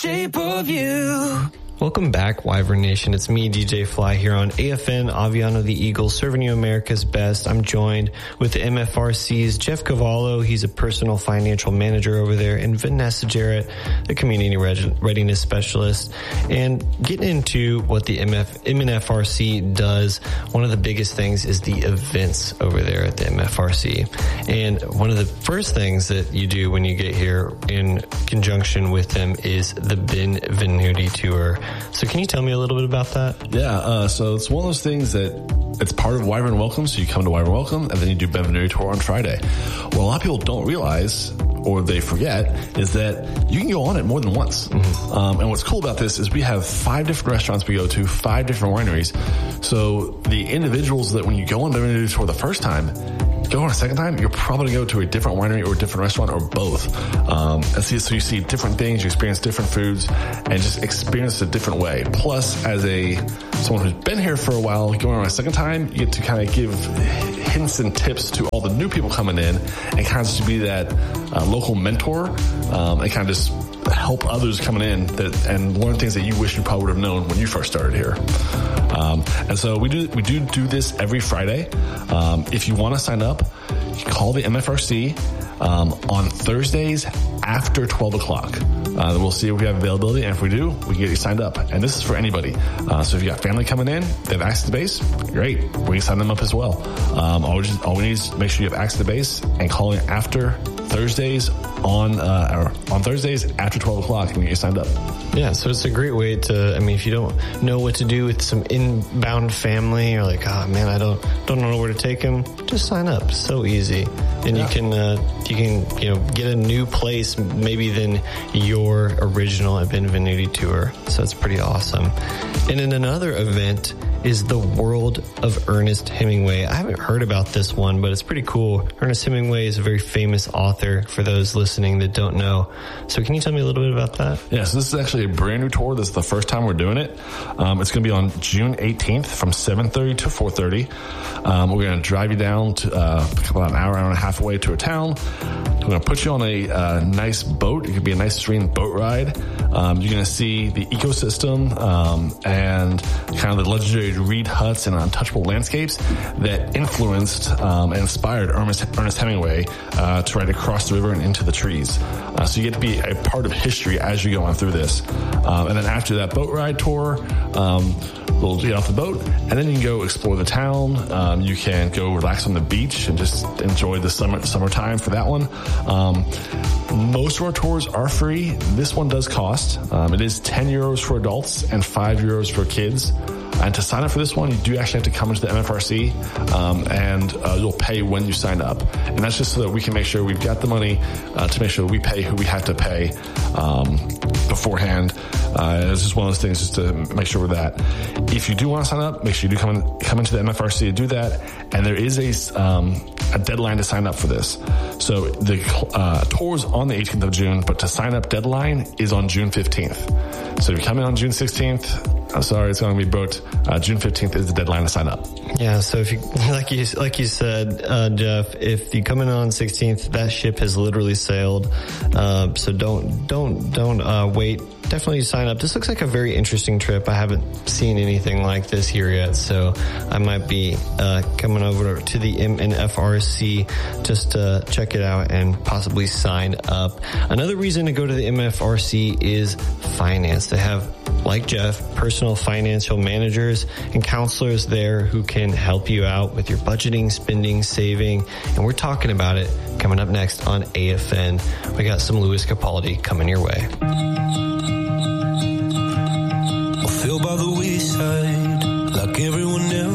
shape of you. Welcome back, Wyvern Nation. It's me, DJ Fly, here on AFN, Aviano the Eagle, serving you America's best. I'm joined with the MFRC's Jeff Cavallo. He's a personal financial manager over there, and Vanessa Jarrett, the community readiness specialist. And getting into what the MNFRC does, one of the biggest things is the events over there at the MFRC. And one of the first things that you do when you get here in conjunction with them is the Benvenuti Tour. So can you tell me a little bit about that? Yeah, so it's one of those things that it's part of Wyvern Welcome. So you come to Wyvern Welcome and then you do Benvenuti Tour on Friday. What a lot of people don't realize or they forget is that you can go on it more than once. Mm-hmm. And what's cool about this is we have 5 different restaurants we go to, 5 different wineries. So the individuals that when you go on Benvenuti Tour the first time, go on a second time, you're probably going to go to a different winery or a different restaurant or both. And so you see different things, you experience different foods, and just experience it a different way. Plus, as someone who's been here for a while, going on a second time, you get to kind of give hints and tips to all the new people coming in and kind of just be that local mentor and kind of just help others coming in and learn things that you wish you probably would have known when you first started here. And so we do this every Friday. If you want to sign up, you call the MFRC on Thursdays after 12 o'clock. We'll see if we have availability, and if we do, we get you signed up. And this is for anybody. So if you got family coming in, they have access to the base, great. We can sign them up as well. All we need is make sure you have access to the base and call in after Thursdays on Thursdays after 12 o'clock and get you signed up. Yeah, so it's a great way to, if you don't know what to do with some inbound family, or like, oh man, I don't know where to take them, just sign up. So easy. And you can get a new place maybe than your original Benvenuti Tour. So it's pretty awesome. And then another event is the World of Ernest Hemingway. I haven't heard about this one, but it's pretty cool. Ernest Hemingway is a very famous author for those listening that don't know. So can you tell me a little bit about that? Yeah, so this is actually a brand new tour. This is the first time we're doing it. It's going to be on June 18th from 7:30 to 4:30. We're going to drive you down to about an hour and a half away to a town. We're going to put you on a nice boat. It could be a nice serene boat ride. You're going to see the ecosystem and kind of the legendary reed huts and untouchable landscapes that influenced and inspired Ernest Hemingway to write Across the River and Into the Trees. So you get to be a part of history as you're going through this. And then after that boat ride tour, we'll get off the boat, and then you can go explore the town. You can go relax on the beach and just enjoy the summertime for that one. Most of our tours are free. This one does cost. It is €10 for adults and €5 for kids. And to sign up for this one, you do actually have to come into the MFRC, and you'll pay when you sign up. And that's just so that we can make sure we've got the money to make sure we pay who we have to pay beforehand. It's just one of those things just to make sure with that. If you do want to sign up, make sure you do come into the MFRC to do that. And there is a deadline to sign up for this. So the tour's on the 18th of June, but to sign up deadline is on June 15th. So if you come in on June 16th, I'm sorry, it's going to be booked. June 15th is the deadline to sign up. Yeah, so if you, like you said, Jeff, if you come in on 16th, that ship has literally sailed. So don't wait. Definitely sign up. This looks like a very interesting trip. I haven't seen anything like this here yet, so I might be coming over to the MNFRC just to check it out and possibly sign up. Another reason to go to the MFRC is finance. They have, like Jeff, personal financial managers and counselors there who can help you out with your budgeting, spending, saving, and we're talking about it coming up next on AFN. We got some Louis Capaldi coming your way. Feel by the wayside like everyone else.